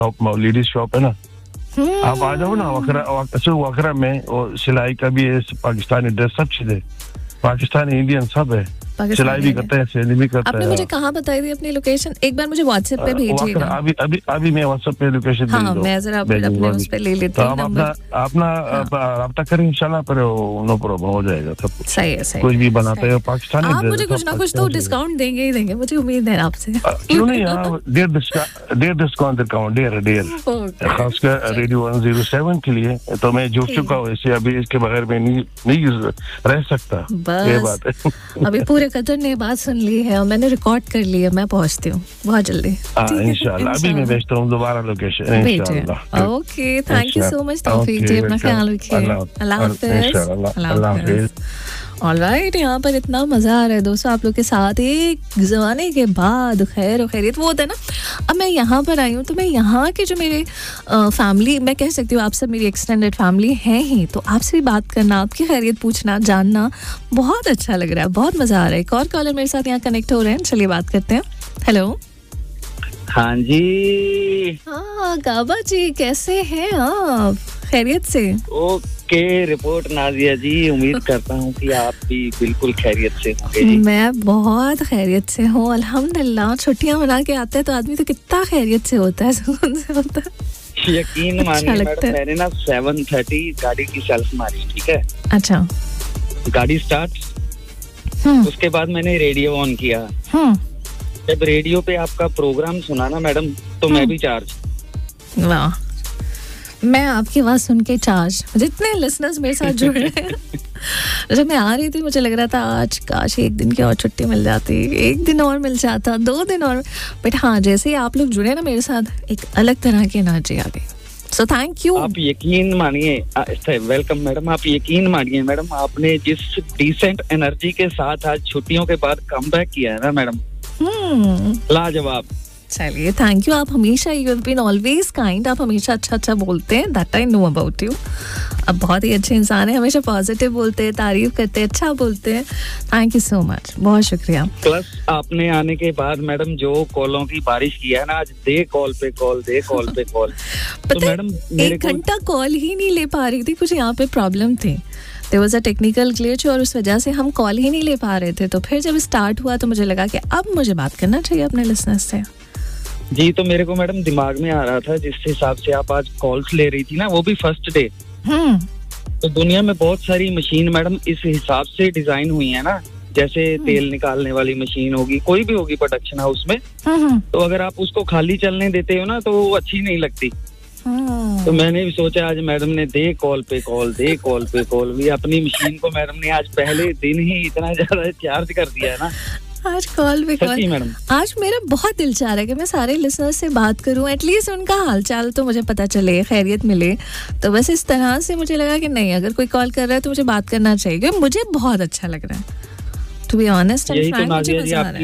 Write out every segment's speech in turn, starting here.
Ladies shop है ना, आप आ जाओ ना वकरा में, और सिलाई का भी है, पाकिस्तानी ड्रेस सब चीजें, पाकिस्तानी इंडियन सब है, सिलाई भी करते हैं, सेलिंग भी करते हैं। आपने मुझे कहाँ बताई थी अपनी लोकेशन? एक बार मुझे व्हाट्सएप पे भेजिएगा। अभी मैं व्हाट्सएप पे लोकेशन भेज दूँ। मैं जरा अपने उस पे ले लेती हूँ नंबर। अपना रब्ता करें इंशाल्लाह, पर नो प्रॉब्लम, हो जाएगा सब कुछ। सही है, सही। कुछ भी बनाते हैं पाकिस्तानी, आप मुझे कुछ ना कुछ तो डिस्काउंट देंगे ही देंगे, मुझे उम्मीद है आपसे। क्यों नहीं, डेढ़ डिस्काउंट खासकर रेडियो 107 के लिए तो मैं जुड़ चुका हूँ, ऐसे अभी इसके बगैर मैं नहीं रह सकता। ये बात है। अभी पूरे कतर ने बात सुन ली है और मैंने रिकॉर्ड कर ली है, मैं पहुंचती हूँ बहुत जल्दी। इंशाल्लाह अभी मैं भेजता हूँ दोबारा लोकेशन इंशाल्लाह। Okay, thank you so much तौफीक जी, अपना ख्याल रखिए, अल्लाह हाफिज़। ऑलराइट, यहाँ पर इतना मज़ा आ रहा है दोस्तों आप लोग के साथ, एक ज़माने के बाद खैर और खैरियत। वो होता है ना, अब मैं यहाँ पर आई हूँ तो मैं यहाँ के जो मेरे फैमिली, मैं कह सकती हूँ आप सब मेरी एक्सटेंडेड फैमिली हैं ही, तो आपसे भी बात करना, आपकी खैरियत पूछना, जानना बहुत अच्छा लग रहा है, बहुत मज़ा आ रहा है। एक और कॉलर मेरे साथ यहाँ कनेक्ट हो रहे हैं, चलिए बात करते हैं। हेलो। हाँ जी। हाँ गाबा जी, कैसे हैं आप? खैरियत से? ओके, रिपोर्ट नाजिया जी, उम्मीद करता हूँ कि आप भी बिल्कुल खैरियत से होंगे जी। मैं बहुत खैरियत से हूँ अल्हम्दुलिल्लाह। छुट्टियाँ मना के आता है तो आदमी तो कितना खैरियत से होता है, सुकून से होता है। यकीन मानिए मैडम, मैंने ना 7:30 गाड़ी की सेल्फ मारी, ठीक है? अच्छा। गाड़ी स्टार्ट, उसके बाद मैंने रेडियो ऑन किया। जब रेडियो पे आपका प्रोग्राम सुना ना मैडम, तो मैं भी चार्ज। वाह, मैं आपकी आवाज सुन के चार्ज। जितने लिसनर्स मेरे साथ जुड़ रहे हैं, जब मैं आ रही थी मुझे लग रहा था आज काश एक दिन की और छुट्टी मिल जाती, एक दिन और मिल जाता, 2 दिन और। बट हाँ, जैसे ही आप लोग जुड़े ना मेरे साथ, एक अलग तरह की एनर्जी आ गई। So thank you. आप यकीन मानिए, वेलकम मैडम, आप यकीन मानिए मैडम, आपने जिस डिसेंट एनर्जी के साथ आज छुट्टियों के बाद कमबैक किया है ना मैडम, लाजवाब। चलिए, थैंक यू। आप हमेशा, you have been always kind, आप हमेशा अच्छा बोलते हैं, that I know about you. आप बहुत ही अच्छे इंसान हैं, हमेशा पॉजिटिव बोलते हैं, तारीफ करते हैं, अच्छा बोलते हैं। थैंक यू सो मच, बहुत शुक्रिया। प्लस आपने आने के बाद मैडम जो कॉलों की बारिश किया है ना आज, दे कॉल पे कॉल, दे कॉल पे कॉल। तो मैडम 1 घंटा कॉल ही नहीं ले पा रही थी, कुछ यहाँ पे प्रॉब्लम थी, there was a technical glitch, और उस वजह से हम कॉल ही नहीं ले पा रहे थे। तो फिर जब स्टार्ट हुआ तो मुझे लगा कि अब मुझे बात करना चाहिए अपने लिसनर्स से। जी, तो मेरे को मैडम दिमाग में आ रहा था, जिस हिसाब से आप आज कॉल्स ले रही थी ना, वो भी फर्स्ट डे, तो दुनिया में बहुत सारी मशीन मैडम इस हिसाब से डिजाइन हुई है ना, जैसे तेल निकालने वाली मशीन होगी, कोई भी होगी प्रोडक्शन हाउस में, तो अगर आप उसको खाली चलने देते हो ना तो वो अच्छी नहीं लगती। तो मैंने भी सोचा आज मैडम ने दे कॉल पे कॉल, दे कॉल पे कॉल, भी अपनी मशीन को मैडम ने आज पहले दिन ही इतना ज्यादा चार्ज कर दिया है ना, आज कॉल पे कॉल। मैडम, आज मेरा बहुत दिल चाह रहा है कि मैं सारे लिसनर्स से बात करूं, एटलीस्ट उनका हालचाल तो मुझे पता चले, खैरियत मिले। तो बस इस तरह से मुझे लगा कि नहीं, अगर कोई कॉल कर रहा है तो मुझे बात करना चाहिए, क्योंकि मुझे बहुत अच्छा लग रहा है, to be honest and Frank. Nazia जी, आपकी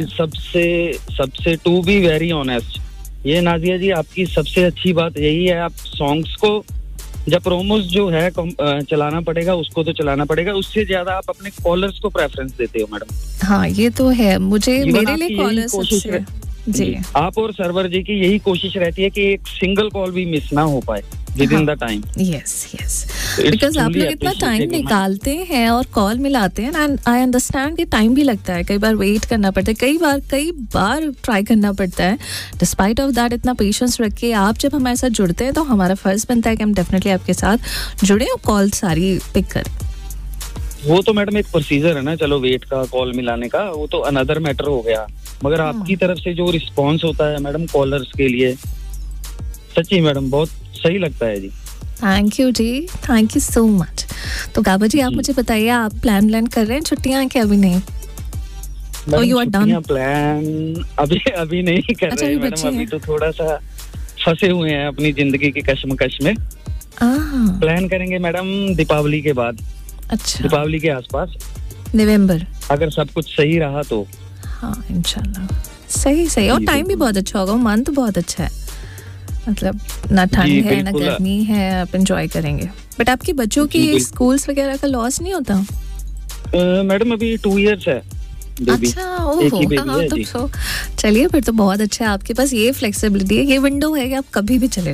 सबसे टू बी वेरी ऑनेस्ट, ये नाजिया जी आपकी सबसे अच्छी बात यही है, आप सॉन्ग्स को जब प्रोमोस जो है चलाना पड़ेगा उसको तो चलाना पड़ेगा, उससे ज्यादा आप अपने कॉलर्स को प्रेफरेंस देते हो मैडम। हाँ, ये तो है, मुझे मेरे लिए कॉलर्स अच्छे जी। आप और सर्वर जी की यही कोशिश रहती है कि एक सिंगल कॉल भी मिस ना हो पाए with in the time. Yes, because आप लोग इतना टाइम निकालते हैं और कॉल मिलाते हैं, एंड आई अंडरस्टैंड कि टाइम भी लगता है, कई बार वेट करना पड़ता है, कई बार ट्राई करना पड़ता है। डिस्पाइट ऑफ दैट इतना पेशेंस रख के आप जब हमारे साथ जुड़ते हैं तो हमारा फर्ज बनता है कि हम डेफिनेटली आपके साथ जुड़े और कॉल सारी पिक करें। वो तो मैडम एक प्रोसीजर है ना, चलो वेट का, कॉल मिलाने का, वो तो अनदर मैटर हो गया, मगर आपकी तरफ से जो रिस्पॉन्स होता है मैडम कॉलर्स के लिए, सच्ची मैडम बहुत सही लगता है जी। Thank you ji, thank you so much. तो गाबा जी, आप मुझे बताइए, आप प्लान कर रहे हैं छुट्टियां क्या अभी नहीं? प्लान अभी नहीं कर रहे हैं मैडम, अभी तो थोड़ा सा फंसे हुए हैं अपनी जिंदगी के कश्मकश में। प्लान करेंगे मैडम दीपावली के बाद। अच्छा, दीपावली के आसपास, नवंबर, अगर सब कुछ सही रहा तो। हाँ, इंशाल्लाह सही, और टाइम भी बहुत अच्छा होगा, मंथ बहुत अच्छा है, मतलब ना ठंड है ना गर्मी है, आप एंजॉय करेंगे। बट आपके बच्चों की स्कूल्स वगैरह का लॉस नहीं होता? मैडम अभी 2 इयर्स है बेबी। अच्छा, ओह, तो चलिए फिर तो बहुत अच्छा है, आपके पास ये फ्लेक्सिबिलिटी है, ये विंडो है कि आप कभी भी चले